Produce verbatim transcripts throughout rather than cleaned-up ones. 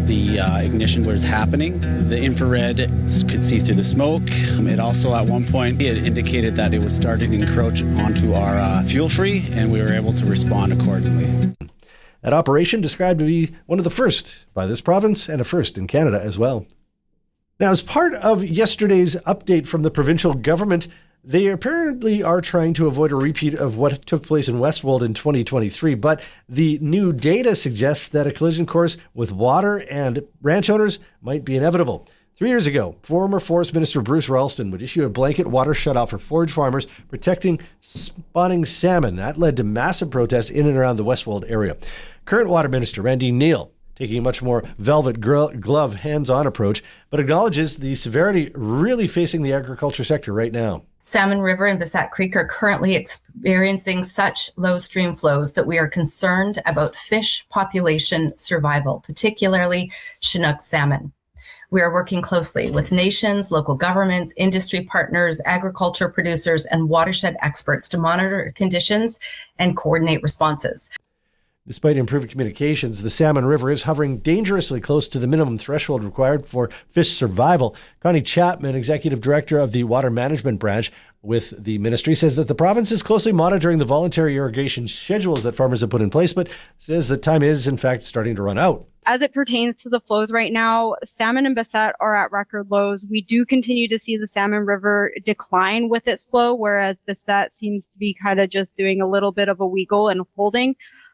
the uh, ignition was happening. The infrared could see through the smoke. It also, at one point, it indicated that it was starting to encroach onto our uh, fuel free, and we were able to respond accordingly. That operation described to be one of the first by this province and a first in Canada as well. Now, as part of yesterday's update from the provincial government, they apparently are trying to avoid a repeat of what took place in Westwold in twenty twenty-three, but the new data suggests that a collision course with water and ranch owners might be inevitable. Three years ago, former Forest Minister Bruce Ralston would issue a blanket water shutoff for forage farmers protecting spawning salmon. That led to massive protests in and around the Westwold area. Current Water Minister Randy Neal taking a much more velvet glove, hands-on approach, but acknowledges the severity really facing the agriculture sector right now. Salmon River and Bissat Creek are currently experiencing such low stream flows that we are concerned about fish population survival, particularly Chinook salmon. We are working closely with nations, local governments, industry partners, agriculture producers, and watershed experts to monitor conditions and coordinate responses. Despite improved communications, the Salmon River is hovering dangerously close to the minimum threshold required for fish survival. Connie Chapman, Executive Director of the Water Management Branch with the ministry, says that the province is closely monitoring the voluntary irrigation schedules that farmers have put in place, but says that time is, in fact, starting to run out. As it pertains to the flows right now, salmon and Bissat are at record lows. We do continue to see the Salmon River decline with its flow, whereas Bissat seems to be kind of just doing a little bit of a wiggle and holding.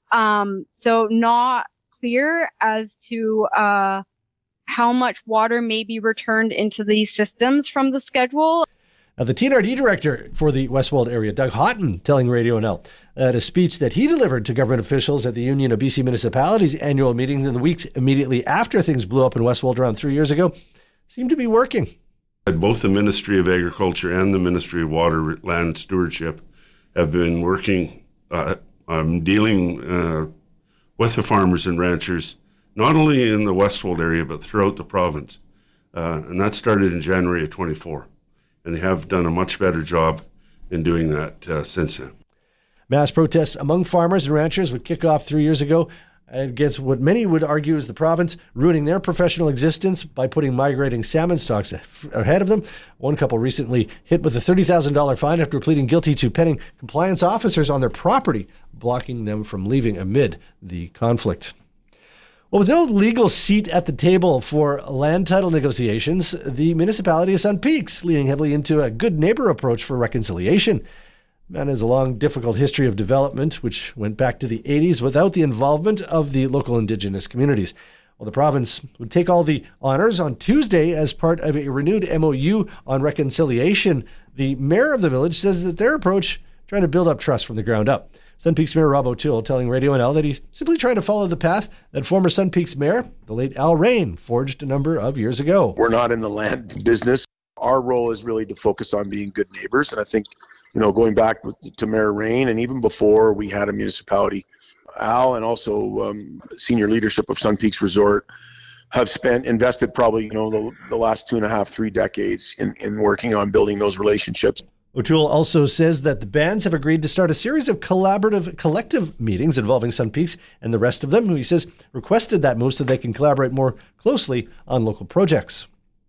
Um, so not clear as to uh, how much water may be returned into these systems from the schedule. Now, the T N R D director for the Westwold area, Doug Houghton, telling Radio N L at a speech that he delivered to government officials at the Union of B C Municipalities annual meetings in the weeks immediately after things blew up in Westwold around three years ago, seemed to be working. Both the Ministry of Agriculture and the Ministry of Water Land Stewardship have been working uh, um, dealing uh, with the farmers and ranchers, not only in the Westwold area, but throughout the province. Uh, and that started in January of twenty-four. And they have done a much better job in doing that uh, since then. Mass protests among farmers and ranchers would kick off three years ago against what many would argue is the province ruining their professional existence by putting migrating salmon stocks ahead of them. One couple recently hit with a thirty thousand dollars fine after pleading guilty to petting compliance officers on their property, blocking them from leaving amid the conflict. Well, with no legal seat at the table for land title negotiations, the municipality of Sun Peaks leaning heavily into a good neighbor approach for reconciliation. Man has a long, difficult history of development, which went back to the eighties without the involvement of the local Indigenous communities. Well, the province would take all the honors on Tuesday as part of a renewed M O U on reconciliation. The mayor of the village says that their approach trying to build up trust from the ground up. Sun Peaks Mayor Rob O'Toole telling Radio N L that he's simply trying to follow the path that former Sun Peaks Mayor, the late Al Rain, forged a number of years ago. We're not in the land business. Our role is really to focus on being good neighbors. And I think, you know, going back to Mayor Rain and even before we had a municipality, Al and also um, senior leadership of Sun Peaks Resort have spent, invested probably, you know, the, the last two and a half, three decades in, in working on building those relationships. O'Toole also says that the bands have agreed to start a series of collaborative collective meetings involving Sun Peaks and the rest of them, who he says requested that move so they can collaborate more closely on local projects.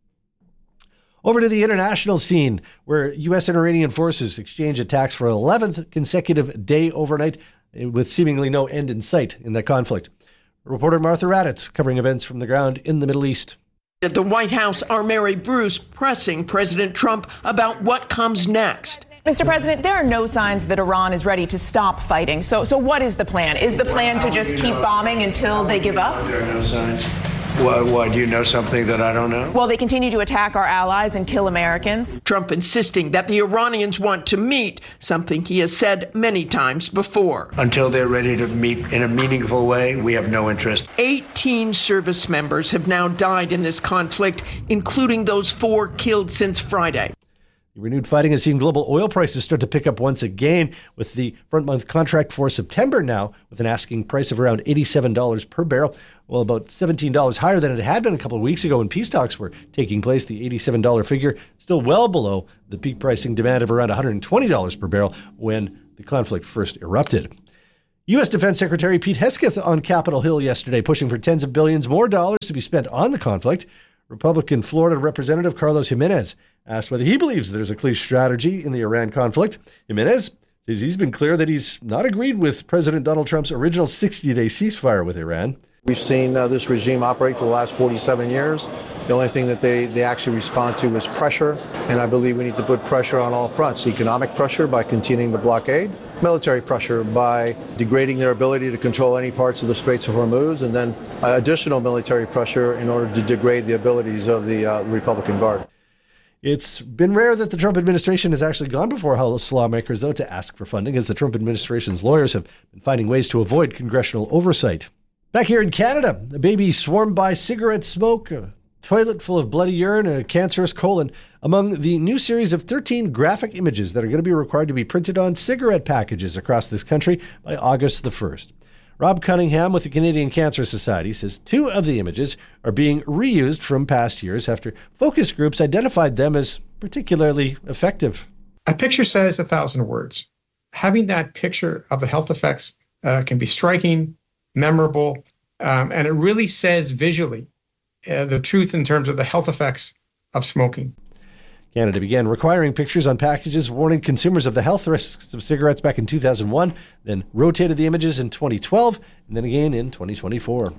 Over to the international scene, where U S and Iranian forces exchange attacks for an eleventh consecutive day overnight, with seemingly no end in sight in that conflict. Reporter Martha Raddatz covering events from the ground in the Middle East. At the White House, our Mary Bruce pressing President Trump about what comes next. Mister President, there are no signs that Iran is ready to stop fighting. So, so what is the plan? Is the plan to just keep bombing until they give up? There are no signs. Why, why, do you know something that I don't know? Well, they continue to attack our allies and kill Americans. Trump insisting that the Iranians want to meet, something he has said many times before. Until they're ready to meet in a meaningful way, we have no interest. eighteen service members have now died in this conflict, including those four killed since Friday. The renewed fighting has seen global oil prices start to pick up once again, with the front month contract for September now with an asking price of around eighty-seven dollars per barrel. Well, about seventeen dollars higher than it had been a couple of weeks ago when peace talks were taking place. The eighty-seven dollars figure still well below the peak pricing demand of around one hundred twenty dollars per barrel when the conflict first erupted. U S Defense Secretary Pete Hegseth on Capitol Hill yesterday, pushing for tens of billions more dollars to be spent on the conflict. Republican Florida Representative Carlos Jimenez asked whether he believes there's a clear strategy in the Iran conflict. Jimenez says he's been clear that he's not agreed with President Donald Trump's original sixty-day ceasefire with Iran. We've seen uh, this regime operate for the last forty-seven years. The only thing that they, they actually respond to is pressure, and I believe we need to put pressure on all fronts. Economic pressure by continuing the blockade, military pressure by degrading their ability to control any parts of the Straits of Hormuz, and then uh, additional military pressure in order to degrade the abilities of the uh, Republican Guard. It's been rare that the Trump administration has actually gone before House lawmakers, though, to ask for funding, as the Trump administration's lawyers have been finding ways to avoid congressional oversight. Back here in Canada, a baby swarmed by cigarette smoke, a toilet full of bloody urine, and a cancerous colon among the new series of thirteen graphic images that are going to be required to be printed on cigarette packages across this country by August the first. Rob Cunningham with the Canadian Cancer Society says two of the images are being reused from past years after focus groups identified them as particularly effective. A picture says a thousand words. Having that picture of the health effects uh, can be striking, memorable, um, and it really says visually uh, the truth in terms of the health effects of smoking. Canada began requiring pictures on packages warning consumers of the health risks of cigarettes back in two thousand one, then rotated the images in twenty twelve, and then again in twenty twenty-four.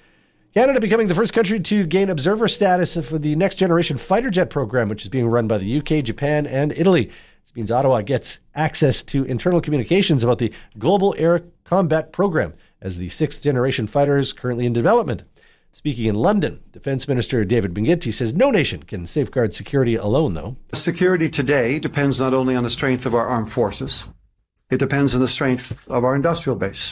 Canada becoming the first country to gain observer status for the Next Generation Fighter Jet program, which is being run by the U K, Japan, and Italy. This means Ottawa gets access to internal communications about the Global Air Combat Program, as the sixth generation fighter is currently in development. Speaking in London, Defense Minister David Menginty says no nation can safeguard security alone, though. Security today depends not only on the strength of our armed forces, it depends on the strength of our industrial base.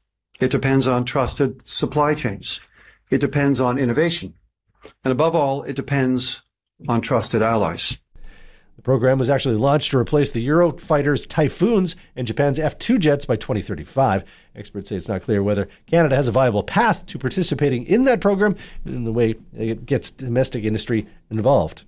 It depends on trusted supply chains. It depends on innovation. And above all, it depends on trusted allies. The program was actually launched to replace the Eurofighter's Typhoons and Japan's F two jets by twenty thirty-five. Experts say it's not clear whether Canada has a viable path to participating in that program in the way it gets domestic industry involved.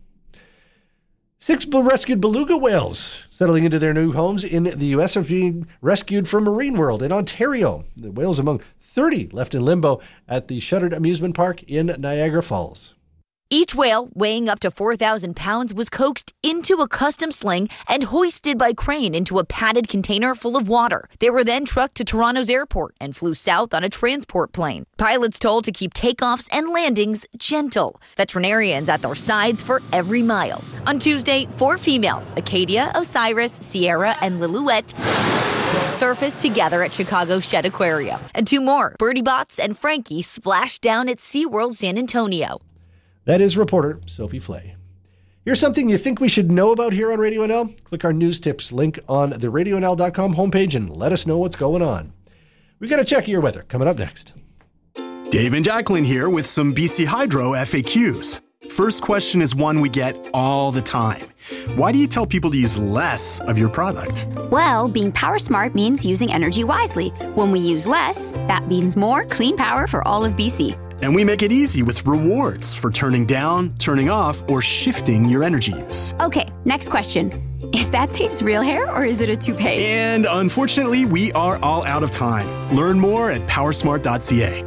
Six rescued beluga whales settling into their new homes in the U S are being rescued from Marine World in Ontario. The whales among thirty left in limbo at the shuttered amusement park in Niagara Falls. Each whale, weighing up to four thousand pounds, was coaxed into a custom sling and hoisted by crane into a padded container full of water. They were then trucked to Toronto's airport and flew south on a transport plane. Pilots told to keep takeoffs and landings gentle. Veterinarians at their sides for every mile. On Tuesday, four females, Acadia, Osiris, Sierra, and Lillooet, surfaced together at Chicago's Shedd Aquarium. And two more, Birdie Bots and Frankie, splashed down at SeaWorld San Antonio. That is reporter Sophie Flay. Here's something you think we should know about here on Radio N L. Click our news tips link on the radio n l dot com homepage and let us know what's going on. We've got a check of your weather coming up next. Dave and Jacqueline here with some B C Hydro F A Qs. First question is one we get all the time. Why do you tell people to use less of your product? Well, being power smart means using energy wisely. When we use less, that means more clean power for all of B C. And we make it easy with rewards for turning down, turning off, or shifting your energy use. Okay, next question. Is that Dave's real hair or is it a toupee? And unfortunately, we are all out of time. Learn more at powersmart dot c a.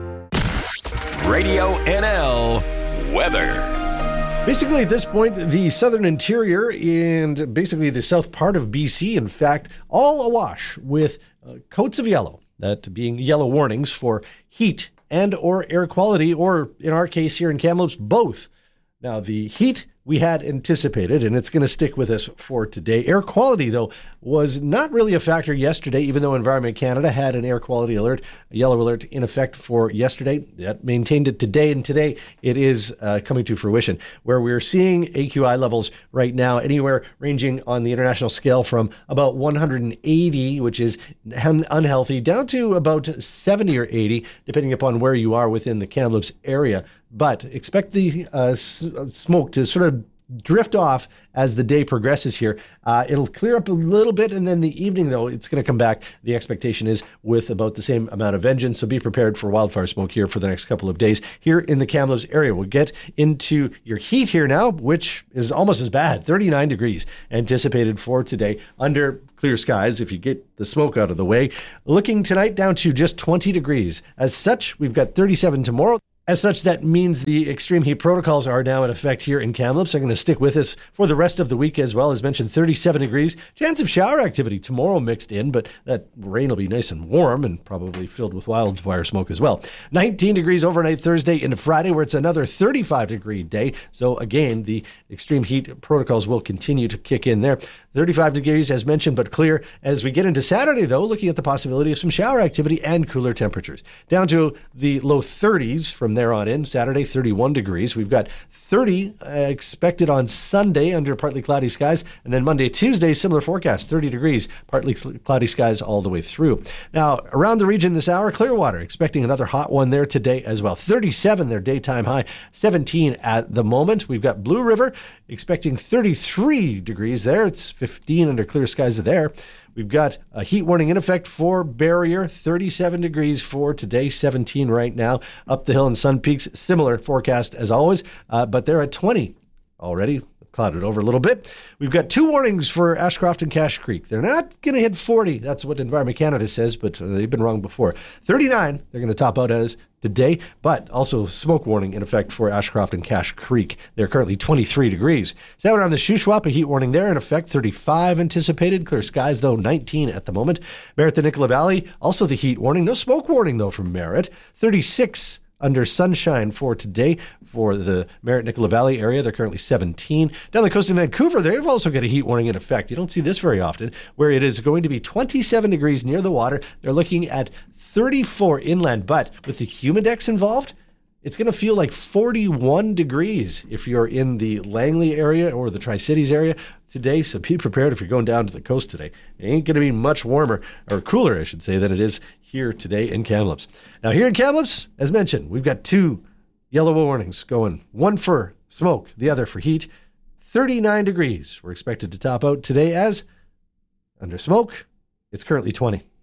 Radio N L weather. Basically, at this point, the southern interior and basically the south part of B C, in fact, all awash with uh, coats of yellow, that being yellow warnings for heat and or air quality, or in our case here in Kamloops, both. Now, the heat we had anticipated, and it's going to stick with us for today. Air quality, though, was not really a factor yesterday, even though Environment Canada had an air quality alert, a yellow alert in effect for yesterday. That maintained it today, and today it is uh, coming to fruition, where we're seeing A Q I levels right now anywhere ranging on the international scale from about one hundred eighty, which is unhealthy, down to about seventy or eighty, depending upon where you are within the Kamloops area. But expect the uh, s- smoke to sort of drift off as the day progresses here. Uh, it'll clear up a little bit, and then the evening, though, it's going to come back. The expectation is with about the same amount of vengeance, so be prepared for wildfire smoke here for the next couple of days here in the Kamloops area. We'll get into your heat here now, which is almost as bad. thirty-nine degrees anticipated for today under clear skies if you get the smoke out of the way. Looking tonight down to just twenty degrees. As such, we've got thirty-seven tomorrow. As such, that means the extreme heat protocols are now in effect here in Kamloops. They're going to stick with us for the rest of the week as well. As mentioned, thirty-seven degrees. Chance of shower activity tomorrow mixed in, but that rain will be nice and warm and probably filled with wildfire smoke as well. nineteen degrees overnight Thursday into Friday, where it's another thirty-five degree day. So again, the extreme heat protocols will continue to kick in there. thirty-five degrees as mentioned, but clear. As we get into Saturday, though, looking at the possibility of some shower activity and cooler temperatures. Down to the low thirties from there on in. Saturday, thirty-one degrees. We've got thirty uh, expected on Sunday under partly cloudy skies. And then Monday, Tuesday, similar forecast, thirty degrees, partly cloudy skies all the way through. Now, around the region this hour, Clearwater, expecting another hot one there today as well. thirty-seven, their daytime high, seventeen at the moment. We've got Blue River, expecting thirty-three degrees there. It's fifteen under clear skies there. We've got a heat warning in effect for Barrier, thirty-seven degrees for today, seventeen right now. Up the hill in Sun Peaks, similar forecast as always, uh, but they're at twenty already. Clouded over a little bit. We've got two warnings for Ashcroft and Cache Creek. They're not going to hit forty. That's what Environment Canada says, but they've been wrong before. thirty-nine, they're going to top out as today, but also smoke warning in effect for Ashcroft and Cache Creek. They're currently twenty-three degrees. Down around the Shuswap, a heat warning there in effect, thirty-five anticipated. Clear skies, though, nineteen at the moment. Merritt to Nicola Valley, also the heat warning. No smoke warning, though, from Merritt. thirty-six under sunshine for today for the Merritt-Nicola Valley area. They're currently seventeen. Down the coast of Vancouver, they've also got a heat warning in effect. You don't see this very often, where it is going to be twenty-seven degrees near the water. They're looking at thirty-four inland, but with the humidex involved, it's going to feel like forty-one degrees if you're in the Langley area or the Tri-Cities area today. So be prepared if you're going down to the coast today. It ain't going to be much warmer, or cooler, I should say, than it is here today in Kamloops. Now, here in Kamloops, as mentioned, we've got two yellow warnings going. One for smoke, the other for heat. thirty-nine degrees. We're expected to top out today as under smoke. It's currently twenty.